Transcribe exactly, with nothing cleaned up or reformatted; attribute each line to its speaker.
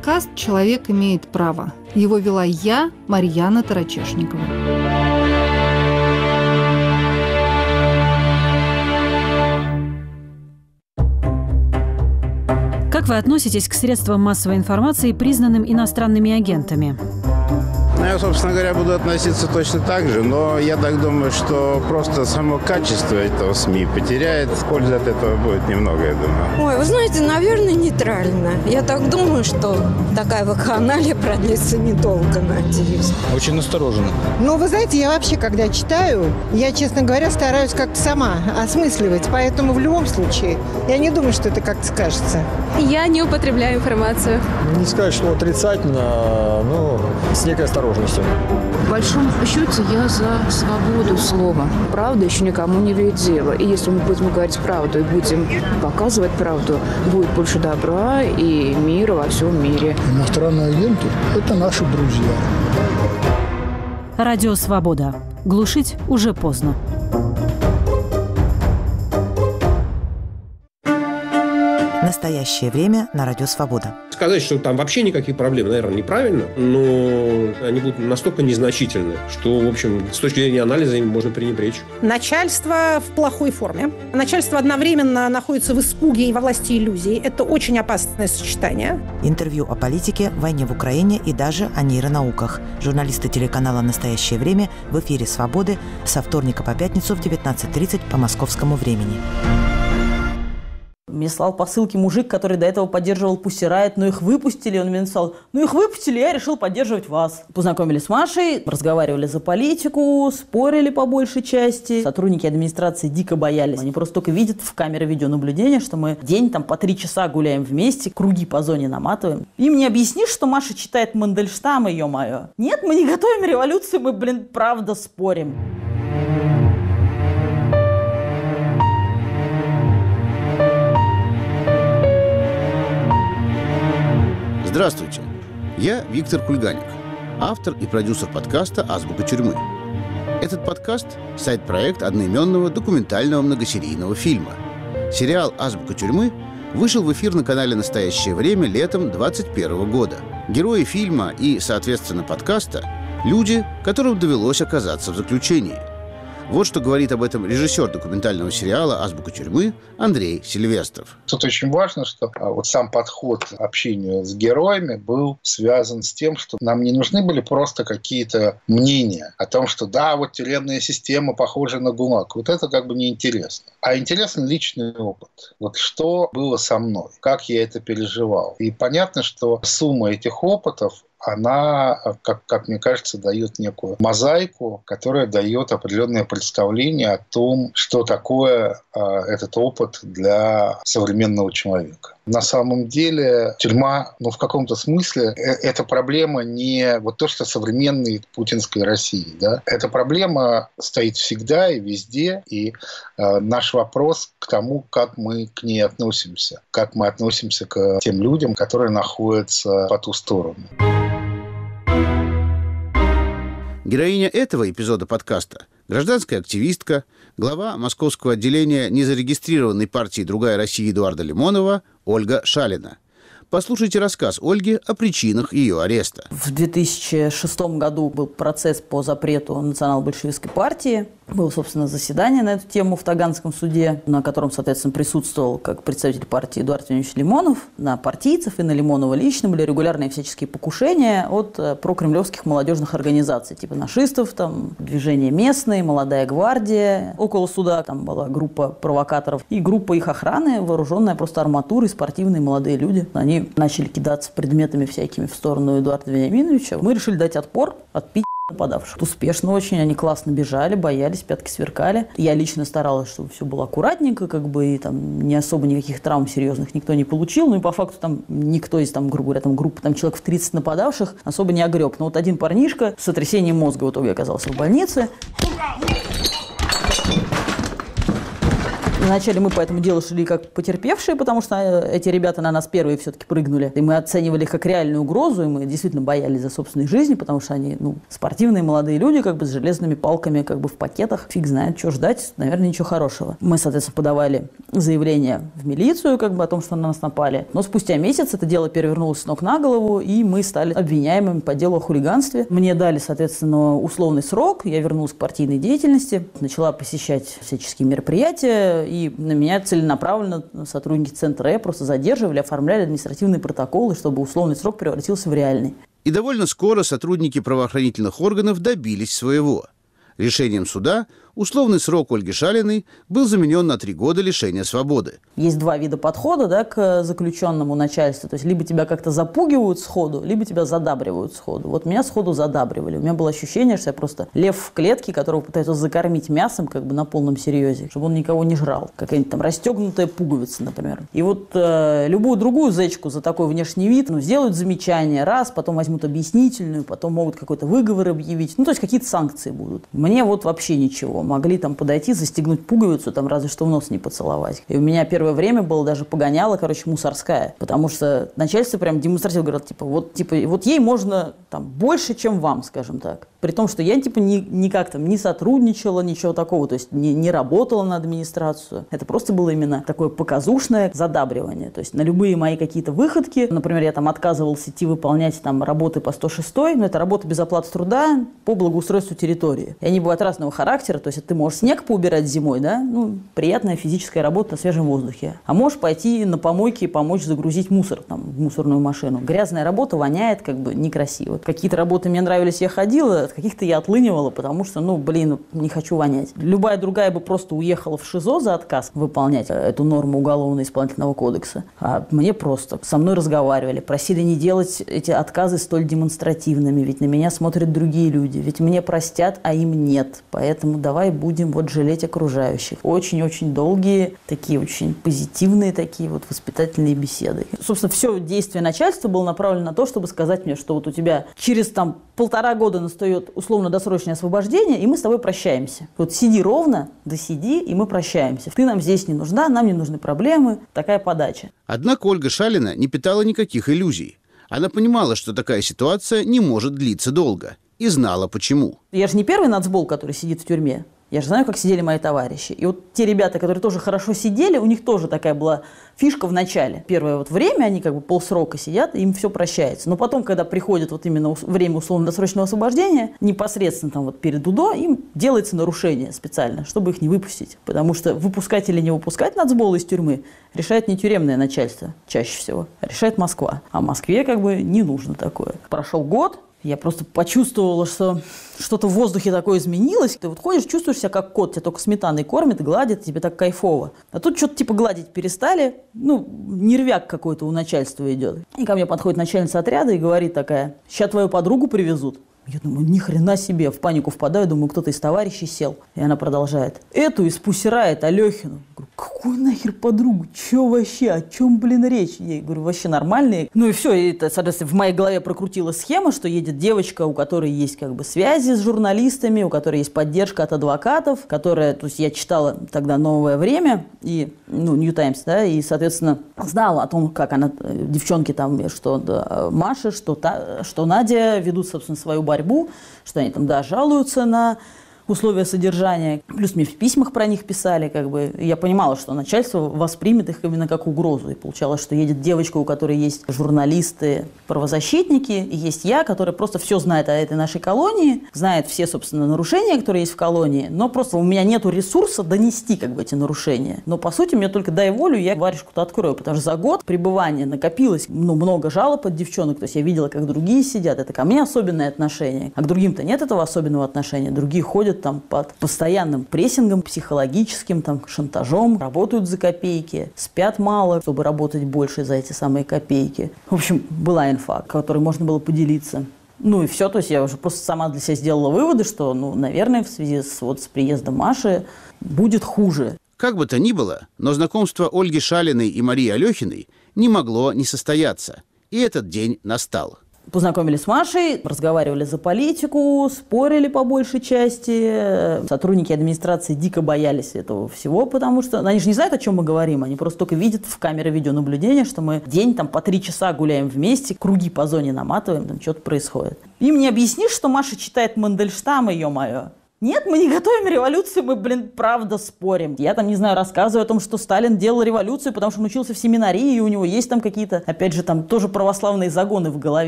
Speaker 1: подкаст «Человек имеет право». Его вела я, Марьяна Тарачешникова.
Speaker 2: Как вы относитесь к средствам массовой информации, признанным иностранными агентами?
Speaker 3: Ну, я, собственно говоря, буду относиться точно так же, но я так думаю, что просто само качество этого СМИ потеряет. Пользы от этого будет немного, я думаю.
Speaker 4: Ой, вы знаете, наверное, нейтрально. Я так думаю, что такая вакханалия продлится недолго, надеюсь.
Speaker 5: Очень настороженно.
Speaker 6: Ну, вы знаете, я вообще, когда читаю, я, честно говоря, стараюсь как-то сама осмысливать. Поэтому в любом случае, я не думаю, что это как-то скажется.
Speaker 7: Я не употребляю информацию.
Speaker 5: Не сказать, что отрицательно, но с некой осторожностью.
Speaker 8: В большом счете я за свободу слова. Правда еще никому не имеет дела. И если мы будем говорить правду и будем показывать правду, будет больше добра и мира во всем мире.
Speaker 9: Иностранные агенты – это наши друзья.
Speaker 2: Радио «Свобода». Глушить уже поздно.
Speaker 10: Настоящее время на Радио Свобода.
Speaker 11: Сказать, что там вообще никаких проблем, наверное, неправильно, но они будут настолько незначительны, что, в общем, с точки зрения анализа им можно пренебречь.
Speaker 12: Начальство в плохой форме. Начальство одновременно находится в испуге и во власти иллюзий. Это очень опасное сочетание.
Speaker 10: Интервью о политике, войне в Украине и даже о нейронауках. Журналисты телеканала «Настоящее время» в эфире «Свободы» со вторника по пятницу в девятнадцать тридцать по московскому времени.
Speaker 13: Мне слал посылки мужик, который до этого поддерживал Pussy Riot, но их выпустили. Он мне написал: ну их выпустили, я решил поддерживать вас. Познакомились с Машей, разговаривали за политику, спорили по большей части. Сотрудники администрации дико боялись. Они просто только видят в камере видеонаблюдения, что мы день там по три часа гуляем вместе, круги по зоне наматываем. Им не объяснишь, что Маша читает Мандельштама, ё-моё. Нет, мы не готовим революцию, мы, блин, правда спорим.
Speaker 3: Здравствуйте, я Виктор Кульганик, автор и продюсер подкаста «Азбука тюрьмы». Этот подкаст – сайт-проект одноименного документального многосерийного фильма. Сериал «Азбука тюрьмы» вышел в эфир на канале «Настоящее время» летом двадцать первого года. Герои фильма и, соответственно, подкаста – люди, которым довелось оказаться в заключении. Вот что говорит об этом режиссер документального сериала «Азбука тюрьмы» Андрей Сильвестров.
Speaker 14: Тут очень важно, что вот сам подход к общению с героями был связан с тем, что нам не нужны были просто какие-то мнения о том, что да, вот тюремная система похожа на ГУЛАГ. Вот это как бы неинтересно. А интересен личный опыт. Вот что было со мной, как я это переживал. И понятно, что сумма этих опытов, она, как, как мне кажется, дает некую мозаику, которая дает определенное представление о том, что такое э, этот опыт для современного человека. На самом деле тюрьма, ну, в каком-то смысле, э, это проблема не вот то, что современной путинской России. Да? Эта проблема стоит всегда и везде, и э, наш вопрос к тому, как мы к ней относимся, как мы относимся к тем людям, которые находятся по ту сторону.
Speaker 3: Героиня этого эпизода подкаста – гражданская активистка, глава московского отделения незарегистрированной партии «Другая Россия» Эдуарда Лимонова Ольга Шалина. Послушайте рассказ Ольги о причинах ее ареста.
Speaker 13: В две тысячи шестом году был процесс по запрету национал-большевистской партии. Было, собственно, заседание на эту тему в Таганском суде, на котором, соответственно, присутствовал как представитель партии Эдуард Владимирович Лимонов. На партийцев и на Лимонова лично были регулярные всяческие покушения от прокремлевских молодежных организаций, типа нашистов, там, движение местные, молодая гвардия. Около суда там была группа провокаторов и группа их охраны, вооруженная просто арматурой, спортивные молодые люди. Они начали кидаться предметами всякими в сторону Эдуарда Вениаминовича. Мы решили дать отпор, отпить нападавших. Успешно очень, они классно бежали, боялись, пятки сверкали. Я лично старалась, чтобы все было аккуратненько, как бы, и там не особо никаких травм серьезных никто не получил. Ну и по факту там никто из, там, грубо говоря, там группы, там человек в тридцать нападавших особо не огреб. Но вот один парнишка с сотрясением мозга в итоге оказался в больнице. Вначале мы по этому делу шли как потерпевшие, потому что эти ребята на нас первые все-таки прыгнули. И мы оценивали их как реальную угрозу, и мы действительно боялись за собственной жизни, потому что они, ну, спортивные молодые люди, как бы с железными палками, как бы в пакетах. Фиг знает, что ждать, наверное, ничего хорошего. Мы, соответственно, подавали заявление в милицию, как бы о том, что на нас напали. Но спустя месяц это дело перевернулось с ног на голову, и мы стали обвиняемыми по делу о хулиганстве. Мне дали, соответственно, условный срок, я вернулась к партийной деятельности, начала посещать всяческие мероприятия, и на меня целенаправленно сотрудники Центра Э просто задерживали, оформляли административные протоколы, чтобы условный срок превратился в реальный.
Speaker 3: И довольно скоро сотрудники правоохранительных органов добились своего. Решением суда условный срок Ольги Шалиной был заменен на три года лишения свободы.
Speaker 13: Есть два вида подхода, да, к заключенному начальству. То есть либо тебя как-то запугивают сходу, либо тебя задабривают сходу. Вот меня сходу задабривали. У меня было ощущение, что я просто лев в клетке, которого пытаются закормить мясом как бы на полном серьезе, чтобы он никого не жрал. Какая-нибудь там расстегнутая пуговица, например. И вот э, любую другую зэчку за такой внешний вид, ну, сделают замечание раз, потом возьмут объяснительную, потом могут какой-то выговор объявить. Ну, то есть какие-то санкции будут. Мне вот вообще ничего. Могли там подойти, застегнуть пуговицу, там разве что в нос не поцеловать. И у меня первое время было даже погоняло, короче, мусорская. Потому что начальство прям демонстративно говорило, типа, вот, типа, вот ей можно там больше, чем вам, скажем так. При том, что я, типа, ни, никак там не сотрудничала, ничего такого, то есть не, не работала на администрацию. Это просто было именно такое показушное задабривание. То есть на любые мои какие-то выходки, например, я там отказывалась идти выполнять там работы по сто шестой, но это работа без оплаты труда по благоустройству территории. И они бывают разного характера, то есть ты можешь снег поубирать зимой, да, ну, приятная физическая работа на свежем воздухе. А можешь пойти на помойке и помочь загрузить мусор там, в мусорную машину. Грязная работа воняет как бы некрасиво. Какие-то работы мне нравились, я ходила, от каких-то я отлынивала, потому что, ну, блин, не хочу вонять. Любая другая бы просто уехала в ШИЗО за отказ выполнять эту норму Уголовно-исполнительного кодекса. А мне просто со мной разговаривали, просили не делать эти отказы столь демонстративными, ведь на меня смотрят другие люди, ведь мне простят, а им нет. Поэтому давай будем вот жалеть окружающих. Очень-очень долгие, такие очень позитивные такие вот воспитательные беседы. Собственно, все действие начальства было направлено на то, чтобы сказать мне, что вот у тебя через там полтора года настает условно-досрочное освобождение, и мы с тобой прощаемся. Вот сиди ровно, досиди, и мы прощаемся. Ты нам здесь не нужна, нам не нужны проблемы. Такая подача.
Speaker 3: Однако Ольга Шалина не питала никаких иллюзий. Она понимала, что такая ситуация не может длиться долго. И знала, почему.
Speaker 13: Я же не первый нацбол, который сидит в тюрьме. Я же знаю, как сидели мои товарищи. И вот те ребята, которые тоже хорошо сидели, у них тоже такая была фишка в начале. Первое вот время, они как бы полсрока сидят, и им все прощается. Но потом, когда приходит вот именно время условно-досрочного освобождения, непосредственно там вот перед УДО, им делается нарушение специально, чтобы их не выпустить. Потому что выпускать или не выпускать нацбола из тюрьмы решает не тюремное начальство чаще всего, а решает Москва. А Москве как бы не нужно такое. Прошел год, я просто почувствовала, что что-то в воздухе такое изменилось. Ты вот ходишь, чувствуешь себя как кот, тебя только сметаной кормят, гладят, тебе так кайфово. А тут что-то типа гладить перестали, ну, нервяк какой-то у начальства идет. И ко мне подходит начальница отряда и говорит такая: сейчас твою подругу привезут. Я думаю, ни хрена себе, в панику впадаю, думаю, кто-то из товарищей сел. И она продолжает: эту из Пусирает, Алехину. Говорю, какую нахер подругу? Че вообще? О чем, блин, речь? Я говорю, вообще нормальные. Ну и все, и это, соответственно, в моей голове прокрутила схема, что едет девочка, у которой есть как бы связи с журналистами, у которой есть поддержка от адвокатов, которая, то есть я читала тогда «Новое время» и, ну, New Times, да, и, соответственно, знала о том, как она, девчонки там, что да, Маша, что, та, что Надя ведут, собственно, свою борьбу, что они там, да, жалуются на условия содержания. Плюс мне в письмах про них писали, как бы. Я понимала, что начальство воспримет их именно как угрозу. И получалось, что едет девочка, у которой есть журналисты, правозащитники, и есть я, которая просто все знает о этой нашей колонии, знает все, собственно, нарушения, которые есть в колонии, но просто у меня нету ресурса донести, как бы, эти нарушения. Но, по сути, мне только дай волю, я варежку-то открою, потому что за год пребывания накопилось, ну, много жалоб от девчонок, то есть я видела, как другие сидят, это ко мне особенное отношение, а к другим-то нет этого особенного отношения, другие ходят там под постоянным прессингом психологическим, там, шантажом, работают за копейки, спят мало, чтобы работать больше за эти самые копейки. В общем, была инфа, которой можно было поделиться. Ну и все, то есть я уже просто сама для себя сделала выводы, что, ну, наверное, в связи с, вот, с приездом Маши будет хуже.
Speaker 3: Как бы то ни было, но знакомство Ольги Шалиной и Марии Алехиной не могло не состояться. И этот день настал.
Speaker 13: Познакомились с Машей, разговаривали за политику, спорили по большей части. Сотрудники администрации дико боялись этого всего, потому что они же не знают, о чем мы говорим, они просто только видят в камере видеонаблюдения, что мы день там по три часа гуляем вместе, круги по зоне наматываем, там что-то происходит. Им не объяснишь, что Маша читает Мандельштама, ё-моё. Нет, мы не готовим революцию, мы, блин, правда спорим. Я там, не знаю, рассказываю о том, что Сталин делал революцию, потому что он учился в семинарии, и у него есть там какие-то, опять же, там тоже православные загоны в голове.